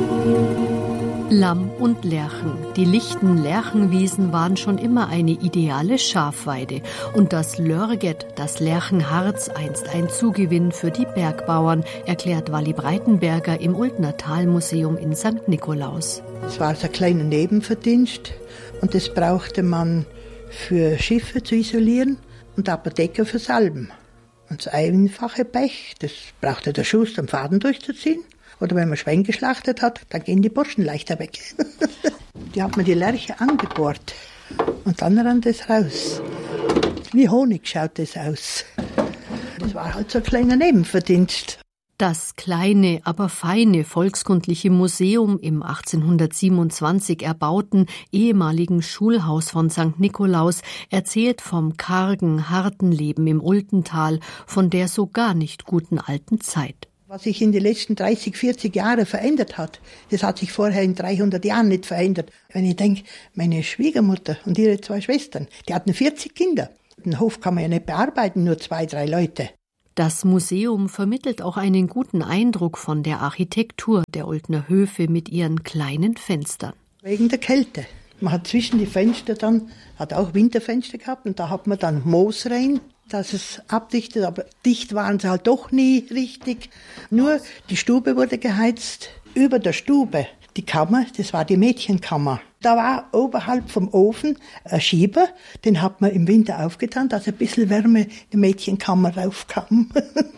Lamm und Lerchen. Die lichten Lerchenwiesen waren schon immer eine ideale Schafweide. Und das Lörget, das Lerchenharz, einst ein Zugewinn für die Bergbauern, erklärt Walli Breitenberger im Ultner Talmuseum in St. Nikolaus. Es war so ein kleiner Nebenverdienst und das brauchte man für Schiffe zu isolieren und Apotheker für Salben. Und das einfache Pech, das brauchte der Schuster, um Faden durchzuziehen. Oder wenn man Schwein geschlachtet hat, dann gehen die Burschen leichter weg. Die hat man die Lerche angebohrt und dann rann das raus. Wie Honig schaut das aus. Das war halt so ein kleiner Nebenverdienst. Das kleine, aber feine Volkskundliche Museum im 1827 erbauten ehemaligen Schulhaus von St. Nikolaus erzählt vom kargen, harten Leben im Ultental, von der so gar nicht guten alten Zeit. Was sich in den letzten 30, 40 Jahren verändert hat, das hat sich vorher in 300 Jahren nicht verändert. Wenn ich denke, meine Schwiegermutter und ihre 2 Schwestern, die hatten 40 Kinder. Den Hof kann man ja nicht bearbeiten, nur 2, 3 Leute. Das Museum vermittelt auch einen guten Eindruck von der Architektur der Ultner Höfe mit ihren kleinen Fenstern. Wegen der Kälte. Man hat zwischen die Fenster dann, hat auch Winterfenster gehabt und da hat man dann Moos rein, dass es abdichtet, aber dicht waren sie halt doch nie richtig. Nur die Stube wurde geheizt. Über der Stube, die Kammer, das war die Mädchenkammer. Da war oberhalb vom Ofen ein Schieber, den hat man im Winter aufgetan, dass ein bisschen Wärme in die Mädchenkammer raufkam.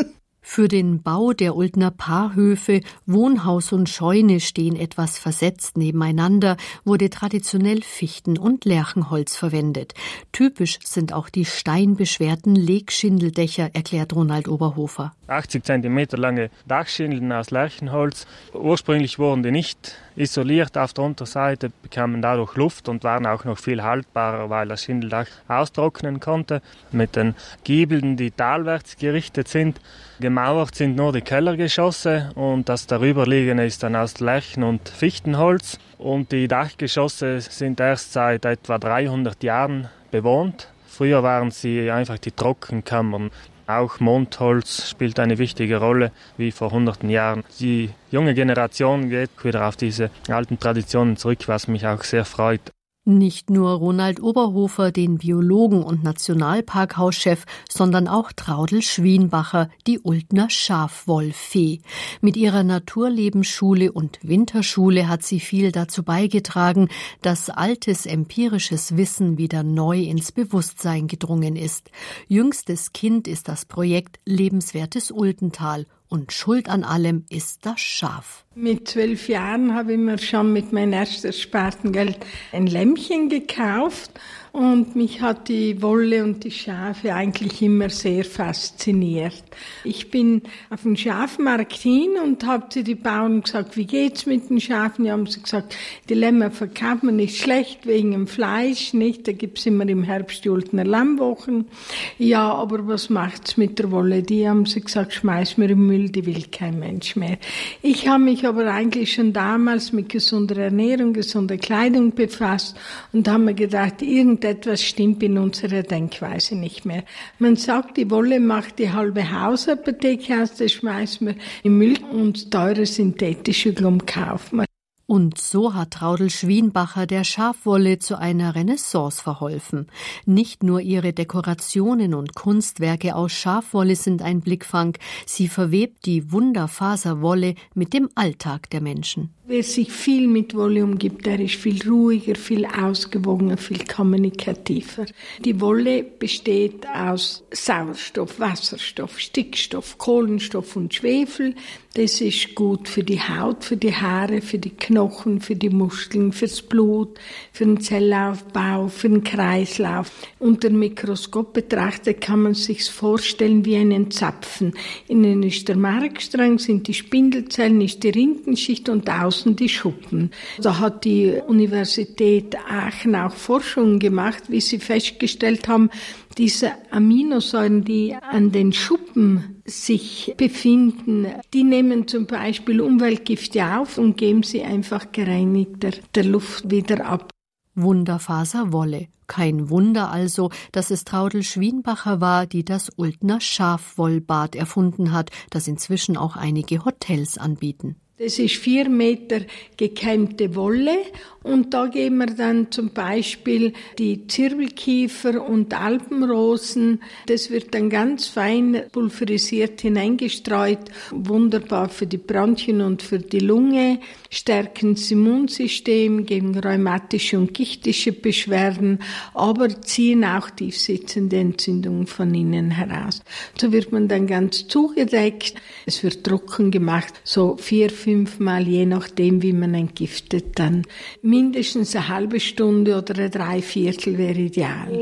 Für den Bau der Ultner Paarhöfe, Wohnhaus und Scheune stehen etwas versetzt nebeneinander, wurde traditionell Fichten- und Lärchenholz verwendet. Typisch sind auch die steinbeschwerten Legschindeldächer, erklärt Ronald Oberhofer. 80 cm lange Dachschindeln aus Lärchenholz. Ursprünglich wurden die nicht isoliert auf der Unterseite, bekamen dadurch Luft und waren auch noch viel haltbarer, weil das Schindeldach austrocknen konnte. Mit den Giebeln, die talwärts gerichtet sind. Gemauert sind nur die Kellergeschosse und das darüberliegende ist dann aus Lärchen- und Fichtenholz. Und die Dachgeschosse sind erst seit etwa 300 Jahren bewohnt. Früher waren sie einfach die Trockenkammern. Auch Mondholz spielt eine wichtige Rolle, wie vor hunderten Jahren. Die junge Generation geht wieder auf diese alten Traditionen zurück, was mich auch sehr freut. Nicht nur Ronald Oberhofer, den Biologen und Nationalparkhauschef, sondern auch Traudl Schwienbacher, die Ultner Schafwollfee. Mit ihrer Naturlebensschule und Winterschule hat sie viel dazu beigetragen, dass altes empirisches Wissen wieder neu ins Bewusstsein gedrungen ist. Jüngstes Kind ist das Projekt Lebenswertes Ultental. Und schuld an allem ist das Schaf. Mit 12 Jahren habe ich mir schon mit meinem ersten Spartengeld ein Lämmchen gekauft. Und mich hat die Wolle und die Schafe eigentlich immer sehr fasziniert. Ich bin auf den Schafmarkt hin und habe zu den Bauern gesagt, wie geht's mit den Schafen? Die haben sie gesagt, die Lämmer verkauft man nicht schlecht wegen dem Fleisch, nicht? Da gibt's immer im Herbst die Ultner Lammwochen. Ja, aber was macht's mit der Wolle? Die haben sie gesagt, schmeiß mir im Müll, die will kein Mensch mehr. Ich habe mich aber eigentlich schon damals mit gesunder Ernährung, gesunder Kleidung befasst und habe mir gedacht, irgendetwas stimmt in unserer Denkweise nicht mehr. Man sagt, die Wolle macht die halbe Hausapotheke aus, das schmeißt man im Müll und teure synthetische Glumm kauft man. Und so hat Traudl Schwienbacher der Schafwolle zu einer Renaissance verholfen. Nicht nur ihre Dekorationen und Kunstwerke aus Schafwolle sind ein Blickfang, sie verwebt die Wunderfaserwolle mit dem Alltag der Menschen. Wer sich viel mit Wolle umgibt, der ist viel ruhiger, viel ausgewogener, viel kommunikativer. Die Wolle besteht aus Sauerstoff, Wasserstoff, Stickstoff, Kohlenstoff und Schwefel. Das ist gut für die Haut, für die Haare, für die Knochen, für die Muskeln, fürs Blut, für den Zellaufbau, für den Kreislauf. Unter dem Mikroskop betrachtet kann man sich's vorstellen wie einen Zapfen. Innen ist der Markstrang, sind die Spindelzellen, ist die Rindenschicht und außen die Schuppen. Da hat die Universität Aachen auch Forschungen gemacht, wie sie festgestellt haben, diese Aminosäuren, die an den Schuppen sich befinden, die nehmen zum Beispiel Umweltgifte auf und geben sie einfach gereinigter der Luft wieder ab. Wunderfaserwolle. Kein Wunder also, dass es Traudl Schwienbacher war, die das Ultner Schafwollbad erfunden hat, das inzwischen auch einige Hotels anbieten. Das ist 4 Meter gekämmte Wolle und da geben wir dann zum Beispiel die Zirbelkiefer und Alpenrosen. Das wird dann ganz fein pulverisiert hineingestreut. Wunderbar für die Bronchien und für die Lunge. Stärken das Immunsystem gegen rheumatische und gichtische Beschwerden, aber ziehen auch tiefsitzende Entzündungen von innen heraus. So wird man dann ganz zugedeckt. Es wird trocken gemacht, so 4-5 Mal, je nachdem, wie man entgiftet dann. Mindestens eine halbe Stunde oder eine Dreiviertel wäre ideal.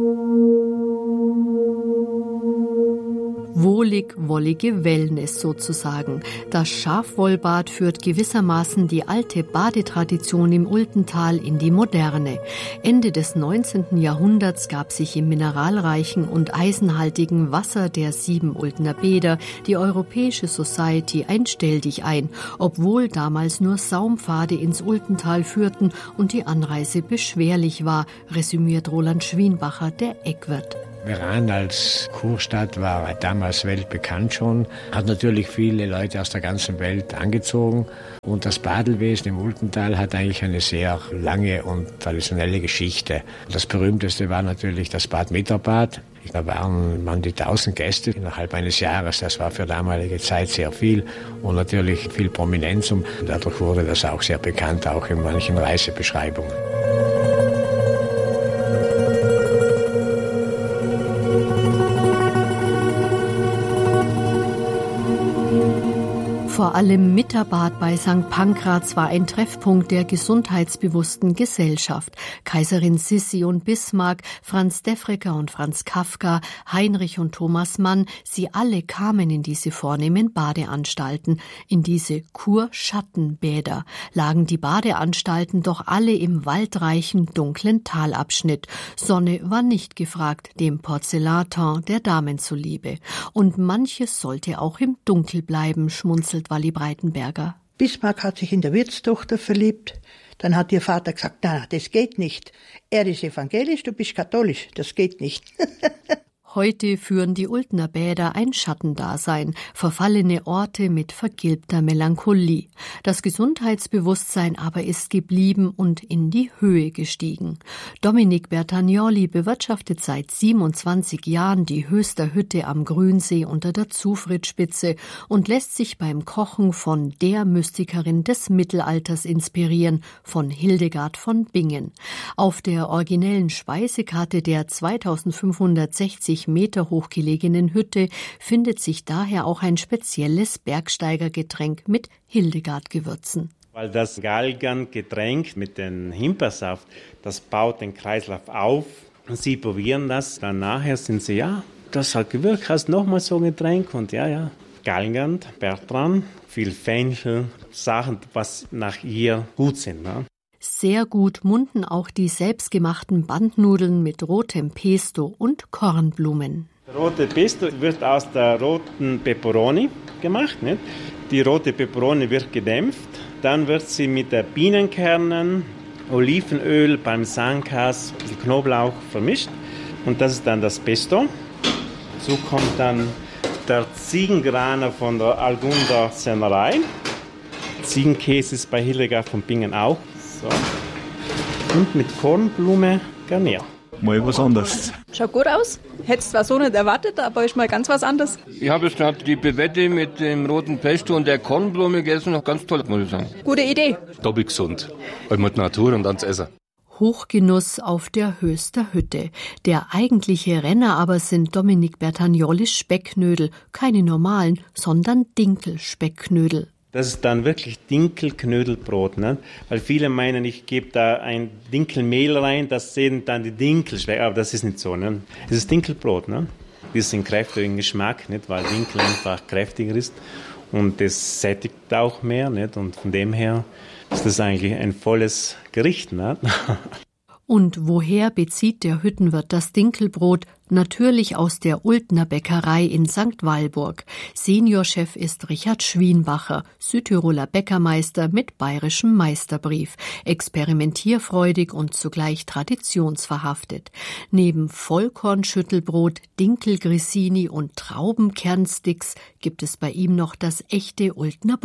Wohlig-wollige Wellness sozusagen. Das Schafwollbad führt gewissermaßen die alte Badetradition im Ultental in die Moderne. Ende des 19. Jahrhunderts gab sich im mineralreichen und eisenhaltigen Wasser der 7 Ultener Bäder die Europäische Society ein Stelldich ein, obwohl damals nur Saumpfade ins Ultental führten und die Anreise beschwerlich war, resümiert Roland Schwienbacher, der Eckwirt. Meran als Kurstadt war damals weltbekannt schon, hat natürlich viele Leute aus der ganzen Welt angezogen und das Badelwesen im Ultental hat eigentlich eine sehr lange und traditionelle Geschichte. Das berühmteste war natürlich das Bad Mitterbad. Da waren die 1000 Gäste innerhalb eines Jahres. Das war für damalige Zeit sehr viel und natürlich viel Prominenz und dadurch wurde das auch sehr bekannt, auch in manchen Reisebeschreibungen. Vor allem Mitterbad bei St. Pankraz war ein Treffpunkt der gesundheitsbewussten Gesellschaft. Kaiserin Sissi und Bismarck, Franz Defregger und Franz Kafka, Heinrich und Thomas Mann, sie alle kamen in diese vornehmen Badeanstalten. In diese Kurschattenbäder lagen die Badeanstalten doch alle im waldreichen, dunklen Talabschnitt. Sonne war nicht gefragt, dem Porzellanteint der Damen zuliebe. Und manches sollte auch im Dunkel bleiben, schmunzelt Walli Breitenberger. Bismarck hat sich in der Wirtstochter verliebt. Dann hat ihr Vater gesagt, na, das geht nicht. Er ist evangelisch, du bist katholisch, das geht nicht. Heute führen die Ultener Bäder ein Schattendasein, verfallene Orte mit vergilbter Melancholie. Das Gesundheitsbewusstsein aber ist geblieben und in die Höhe gestiegen. Dominic Bertagnoli bewirtschaftet seit 27 Jahren die Höchster Hütte am Grünsee unter der Zufriedspitze und lässt sich beim Kochen von der Mystikerin des Mittelalters inspirieren, von Hildegard von Bingen. Auf der originellen Speisekarte der 2560 Meter hochgelegenen Hütte findet sich daher auch ein spezielles Bergsteigergetränk mit Hildegard-Gewürzen. Weil das Galgengetränk mit dem Himbeersaft, das baut den Kreislauf auf. Und sie probieren das, dann nachher sind sie, ja, das hat gewirkt, hast nochmal so ein Getränk und ja. Galgen, Bertram, viel Fenchel, Sachen, was nach ihr gut sind, ne? Sehr gut munden auch die selbstgemachten Bandnudeln mit rotem Pesto und Kornblumen. Rote Pesto wird aus der roten Peperoni gemacht. Nicht? Die rote Peperoni wird gedämpft. Dann wird sie mit der Bienenkernen, Olivenöl, Balsamkas, Knoblauch vermischt. Und das ist dann das Pesto. So kommt dann der Ziegengraner von der Algunder Sennerei. Ziegenkäse ist bei Hildegard von Bingen auch. So. Und mit Kornblume garniert. Mal was anderes. Schaut gut aus. Hätte es zwar so nicht erwartet, aber ist mal ganz was anderes. Ich habe jetzt gerade die Bevette mit dem roten Pesto und der Kornblume gegessen. Noch ganz toll, muss ich sagen. Gute Idee. Doppelt gesund. Einmal die Natur und dann das Essen. Hochgenuss auf der Höchster Hütte. Der eigentliche Renner aber sind Dominic Bertagnolis Specknödel. Keine normalen, sondern Dinkel-Specknödel. Das ist dann wirklich Dinkelknödelbrot, ne? Weil viele meinen, ich gebe da ein Dinkelmehl rein, das sehen dann die Dinkelspeck, aber das ist nicht so, ne? Es ist Dinkelbrot, ne? Das ist ein kräftigen Geschmack, nicht? Weil Dinkel einfach kräftiger ist und das sättigt auch mehr, nicht? Und von dem her ist das eigentlich ein volles Gericht, ne? Und woher bezieht der Hüttenwirt das Dinkelbrot? Natürlich aus der Ultner Bäckerei in St. Walburg. Seniorchef ist Richard Schwienbacher, Südtiroler Bäckermeister mit bayerischem Meisterbrief, experimentierfreudig und zugleich traditionsverhaftet. Neben Vollkornschüttelbrot, Dinkelgrissini und Traubenkernsticks gibt es bei ihm noch das echte Ultner Brot.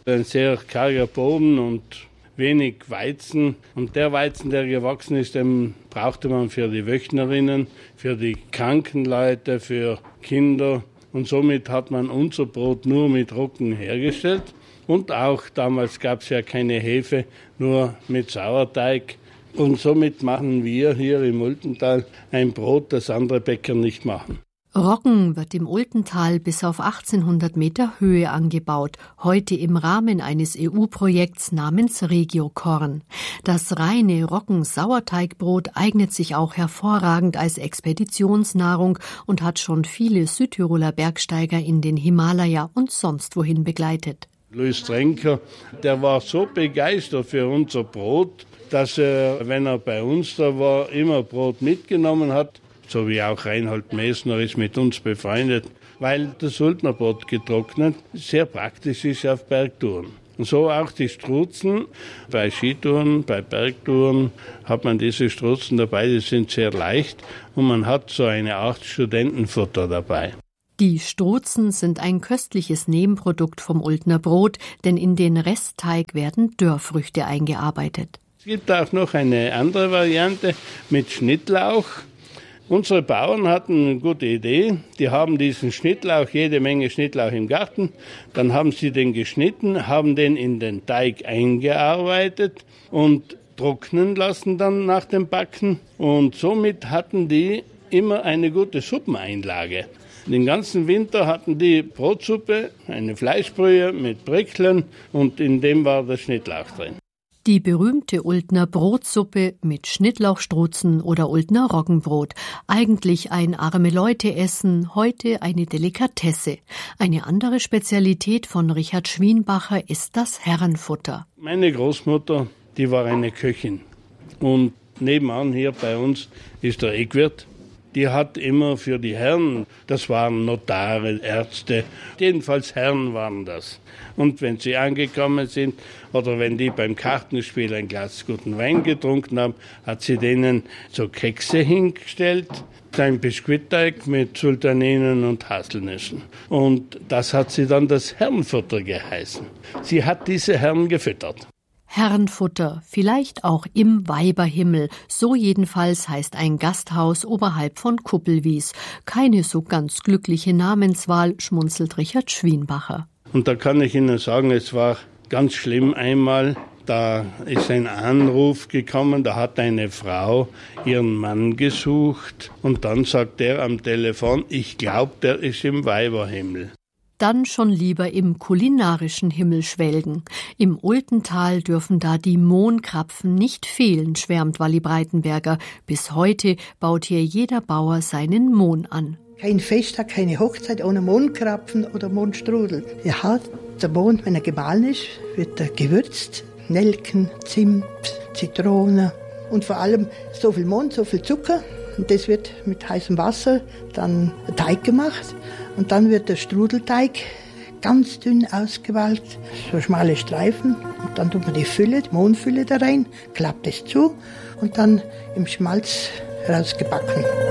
Ein sehr karger Boden und wenig Weizen. Und der Weizen, der gewachsen ist, den brauchte man für die Wöchnerinnen, für die kranken Leute, für Kinder. Und somit hat man unser Brot nur mit Roggen hergestellt. Und auch damals gab es ja keine Hefe, nur mit Sauerteig. Und somit machen wir hier im Ultental ein Brot, das andere Bäcker nicht machen. Roggen wird im Ultental bis auf 1800 Meter Höhe angebaut, heute im Rahmen eines EU-Projekts namens Regiokorn. Das reine Roggen-Sauerteigbrot eignet sich auch hervorragend als Expeditionsnahrung und hat schon viele Südtiroler Bergsteiger in den Himalaya und sonst wohin begleitet. Louis Trenker, der war so begeistert für unser Brot, dass er, wenn er bei uns da war, immer Brot mitgenommen hat. So wie auch Reinhold Messner ist mit uns befreundet, weil das Ultnerbrot getrocknet sehr praktisch ist auf Bergtouren. Und so auch die Strutzen. Bei Skitouren, bei Bergtouren hat man diese Strutzen dabei, die sind sehr leicht und man hat so eine Art Studentenfutter dabei. Die Strutzen sind ein köstliches Nebenprodukt vom Ultner Brot, denn in den Restteig werden Dörrfrüchte eingearbeitet. Es gibt auch noch eine andere Variante mit Schnittlauch. Unsere Bauern hatten eine gute Idee. Die haben diesen Schnittlauch, jede Menge Schnittlauch im Garten. Dann haben sie den geschnitten, haben den in den Teig eingearbeitet und trocknen lassen dann nach dem Backen. Und somit hatten die immer eine gute Suppeneinlage. Den ganzen Winter hatten die Brotsuppe, eine Fleischbrühe mit Brickeln und in dem war der Schnittlauch drin. Die berühmte Ultner Brotsuppe mit Schnittlauchstrutzen oder Ultner Roggenbrot. Eigentlich ein Arme-Leute-Essen, heute eine Delikatesse. Eine andere Spezialität von Richard Schwienbacher ist das Herrenfutter. Meine Großmutter, die war eine Köchin. Und nebenan hier bei uns ist der Eckwirt. Die hat immer für die Herren, das waren Notare, Ärzte, jedenfalls Herren waren das. Und wenn sie angekommen sind oder wenn die beim Kartenspiel ein Glas guten Wein getrunken haben, hat sie denen so Kekse hingestellt, ein Biskuitteig mit Sultaninen und Haselnüssen. Und das hat sie dann das Herrenfutter geheißen. Sie hat diese Herren gefüttert. Herrenfutter, vielleicht auch im Weiberhimmel, so jedenfalls heißt ein Gasthaus oberhalb von Kuppelwies. Keine so ganz glückliche Namenswahl, schmunzelt Richard Schwienbacher. Und da kann ich Ihnen sagen, es war ganz schlimm einmal. Da ist ein Anruf gekommen, da hat eine Frau ihren Mann gesucht und dann sagt er am Telefon, ich glaube, der ist im Weiberhimmel. Dann schon lieber im kulinarischen Himmel schwelgen. Im Ultental dürfen da die Mohnkrapfen nicht fehlen, schwärmt Walli Breitenberger. Bis heute baut hier jeder Bauer seinen Mohn an. Kein Festtag, keine Hochzeit ohne Mohnkrapfen oder Mohnstrudel. Ja, der Mohn, wenn er gemahlen ist, wird er gewürzt. Nelken, Zimt, Zitrone und vor allem so viel Mohn, so viel Zucker. Und das wird mit heißem Wasser dann Teig gemacht. Und dann wird der Strudelteig ganz dünn ausgewalkt, so schmale Streifen. Und dann tut man die Fülle, die Mohnfülle da rein, klappt es zu und dann im Schmalz rausgebacken.